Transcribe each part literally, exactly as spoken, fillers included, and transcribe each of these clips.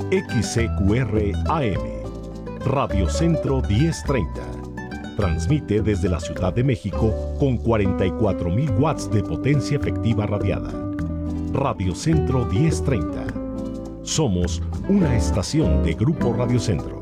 X C Q R A M, Radio Centro diez treinta. Transmite desde la Ciudad de México con cuarenta y cuatro mil watts de potencia efectiva radiada. Radio Centro diez treinta. Somos una estación de Grupo Radio Centro.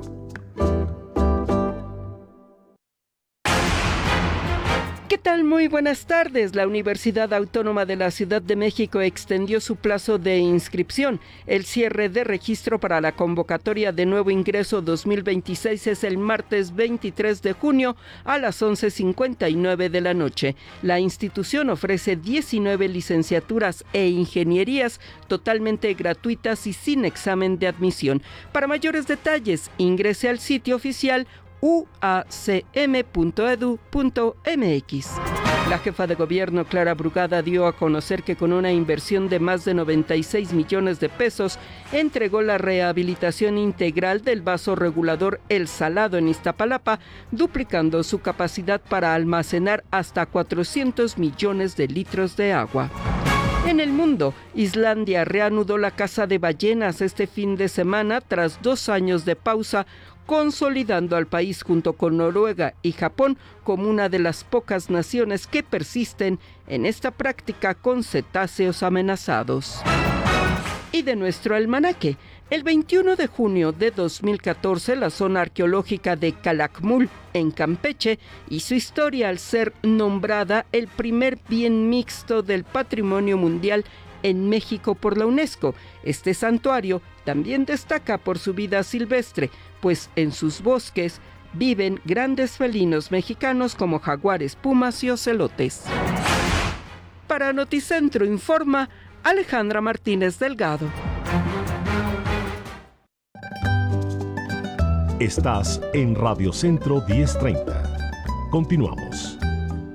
¿Qué tal? Muy buenas tardes. La Universidad Autónoma de la Ciudad de México extendió su plazo de inscripción. El cierre de registro para la convocatoria de nuevo ingreso dos mil veintiséis es el martes veintitrés de junio a las once cincuenta y nueve de la noche. La institución ofrece diecinueve licenciaturas e ingenierías totalmente gratuitas y sin examen de admisión. Para mayores detalles, ingrese al sitio oficial u a c m punto e d u punto m x. La jefa de gobierno, Clara Brugada, dio a conocer que con una inversión de más de noventa y seis millones de pesos, entregó la rehabilitación integral del vaso regulador El Salado en Iztapalapa, duplicando su capacidad para almacenar hasta cuatrocientos millones de litros de agua. En el mundo, Islandia reanudó la caza de ballenas este fin de semana tras dos años de pausa, consolidando al país junto con Noruega y Japón como una de las pocas naciones que persisten en esta práctica con cetáceos amenazados. Y de nuestro almanaque, el veintiuno de junio de dos mil catorce, la zona arqueológica de Calakmul, en Campeche, hizo historia al ser nombrada el primer bien mixto del Patrimonio Mundial en México por la UNESCO. Este santuario también destaca por su vida silvestre, pues en sus bosques viven grandes felinos mexicanos como jaguares, pumas y ocelotes. Para Noticentro informa Alejandra Martínez Delgado. Estás en Radio Centro diez treinta. Continuamos.